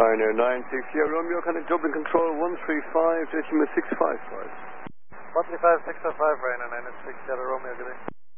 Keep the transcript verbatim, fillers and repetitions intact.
Ryanair nine six Sierra Romeo, contact Dublin Control one three five, decimal six five five. one three five, six five five, Ryanair nine six Sierra Romeo, good day.